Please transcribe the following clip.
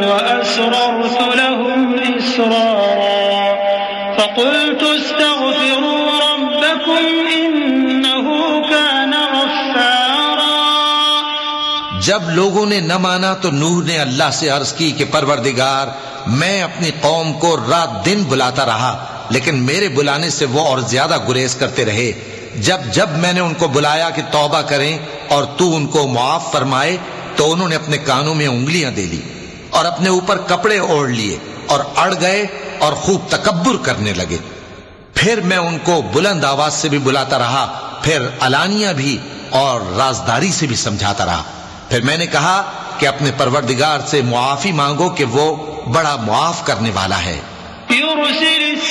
वअस्ररतु लहुम इसरारा फक़ुल्तु इस्तग़फिरू रब्बकुम इन्नहु कान गफ़्फ़ारा। जब लोगों ने न माना तो नूह ने अल्लाह से अर्ज की कि परवरदिगार, मैं अपनी कौम को रात दिन बुलाता रहा, लेकिन मेरे बुलाने से वो और ज्यादा गुरेज करते रहे। जब जब मैंने उनको बुलाया कि तौबा करें और तू उनको मुआफ फरमाए, तो उन्होंने अपने कानों में उंगलियां दे ली और अपने ऊपर कपड़े ओढ़ लिए और अड़ गए और खूब तकब्बुर करने लगे। फिर मैं उनको बुलंद आवाज से भी बुलाता रहा, फिर अलानिया भी और राजदारी से भी समझाता रहा। फिर मैंने कहा कि अपने परवरदिगार से मुआफी मांगो कि वो बड़ा मुआफ करने वाला है।